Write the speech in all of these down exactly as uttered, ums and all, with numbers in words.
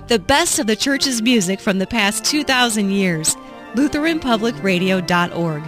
The best of the church's music from the past two thousand years. Lutheran Public Radio dot org.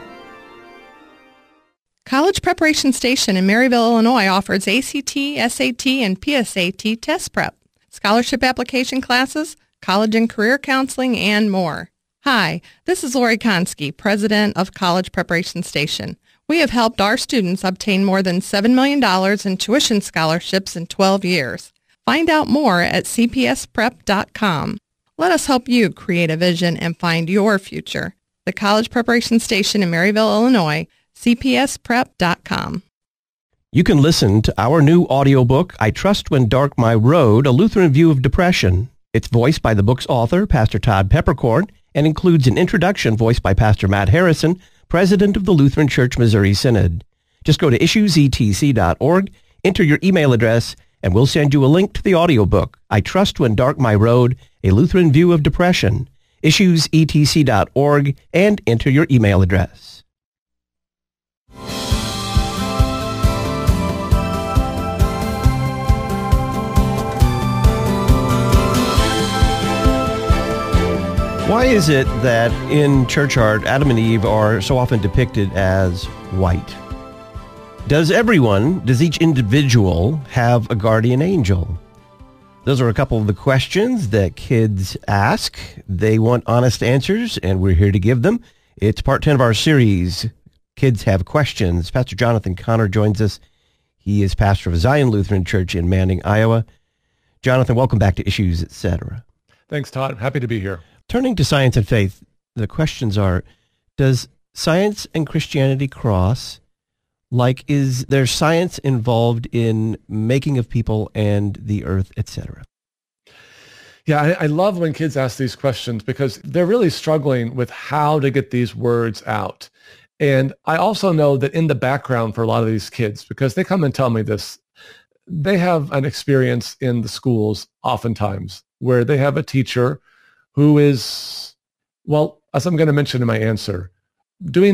College Preparation Station in Maryville, Illinois offers A C T, S A T, and P S A T test prep, scholarship application classes, college and career counseling, and more. Hi, this is Lori Konski, president of College Preparation Station. We have helped our students obtain more than seven million dollars in tuition scholarships in twelve years. Find out more at C P S prep dot com. Let us help you create a vision and find your future. The College Preparation Station in Maryville, Illinois, C P S prep dot com. You can listen to our new audiobook, I Trust When Dark My Road, A Lutheran View of Depression. It's voiced by the book's author, Pastor Todd Peppercorn, and includes an introduction voiced by Pastor Matt Harrison, president of the Lutheran Church Missouri Synod. Just go to issues e t c dot org, enter your email address, and we'll send you a link to the audiobook, I Trust When Dark My Road, A Lutheran View of Depression. issues e t c dot org, and enter your email address. Why is it that in church art, Adam and Eve are so often depicted as white? Does everyone, does each individual have a guardian angel? Those are a couple of the questions that kids ask. They want honest answers, and we're here to give them. It's part ten of our series, Kids Have Questions. Pastor Jonathan Connor joins us. He is pastor of Zion Lutheran Church in Manning, Iowa. Jonathan, welcome back to Issues, et cetera. Thanks, Todd. Happy to be here. Turning to science and faith, the questions are, does science and Christianity cross? Like, is there science involved in making of people and the earth, et cetera? Yeah, I, I love when kids ask these questions because they're really struggling with how to get these words out. And I also know that in the background for a lot of these kids, because they come and tell me this, they have an experience in the schools oftentimes where they have a teacher who is, well, as I'm going to mention in my answer, doing